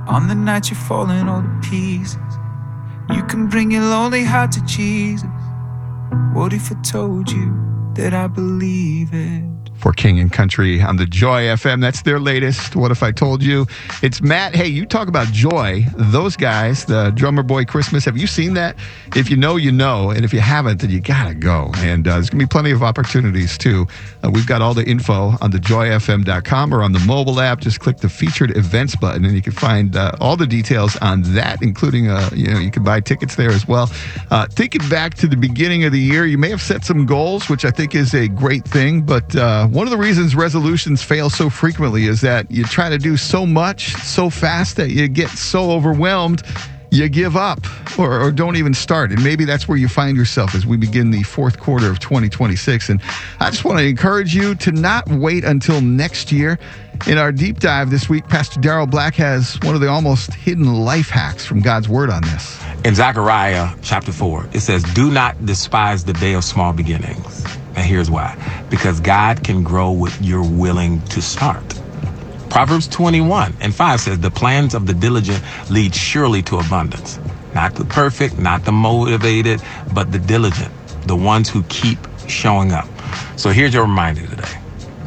On the night you're falling all to pieces, you can bring your lonely heart to Jesus. What if I told you that I believe it? For King and Country on the Joy FM. That's their latest. What if I told you? It's Matt. Hey, you talk about joy. Those guys, the Drummer Boy Christmas, have you seen that? If you know, you know. And if you haven't, then you got to go. And there's going to be plenty of opportunities, too. We've got all the info on thejoyfm.com or on the mobile app. Just click the featured events button, and you can find all the details on that, including, you can buy tickets there as well. Thinking back to the beginning of the year, you may have set some goals, which I think is a great thing, but one of the reasons resolutions fail so frequently is that you try to do so much so fast that you get so overwhelmed, you give up or don't even start. And maybe that's where you find yourself as we begin the fourth quarter of 2026. And I just want to encourage you to not wait until next year. In our deep dive this week, Pastor Darrell Black has one of the almost hidden life hacks from God's Word on this. In Zechariah chapter 4, it says, "Do not despise the day of small beginnings." And here's why. Because God can grow what you're willing to start. Proverbs 21:5 says, "The plans of the diligent lead surely to abundance." Not the perfect, not the motivated, but the diligent, the ones who keep showing up. So here's your reminder today.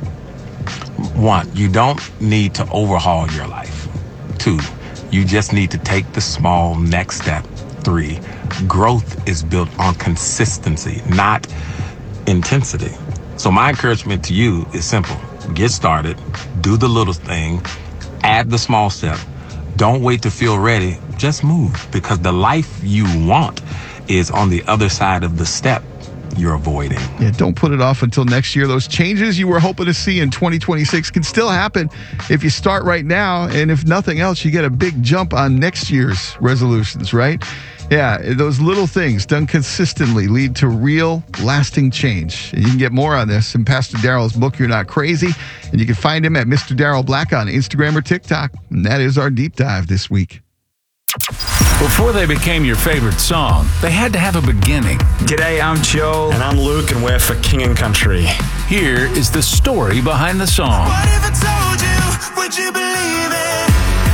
1, you don't need to overhaul your life. 2, you just need to take the small next step. 3, growth is built on consistency, not intensity. So my encouragement to you is simple. Get started, do the little thing, add the small step. Don't wait to feel ready, just move, because the life you want is on the other side of the step you're avoiding. Yeah, don't put it off until next year. Those changes you were hoping to see in 2026 can still happen if you start right now. And if nothing else, you get a big jump on next year's resolutions, right? Yeah, those little things done consistently lead to real, lasting change. And you can get more on this in Pastor Darrell's book, You're Not Crazy. And you can find him at Mr. Darrell Black on Instagram or TikTok. And that is our deep dive this week. Before they became your favorite song, they had to have a beginning. G'day, I'm Joe. And I'm Luke, and we're for King and Country. Here is the story behind the song. What if I told you, would you believe it?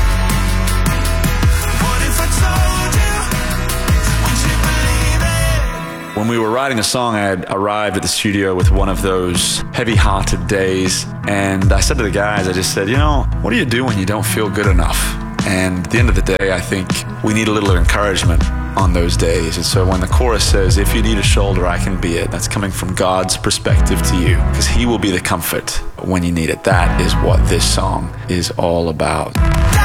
What if I told you, would you believe it? When we were writing the song, I had arrived at the studio with one of those heavy-hearted days, and I said to the guys, I just said, what do you do when you don't feel good enough? And at the end of the day, I think we need a little encouragement on those days. And so when the chorus says, "If you need a shoulder, I can be it," that's coming from God's perspective to you, because He will be the comfort when you need it. That is what this song is all about.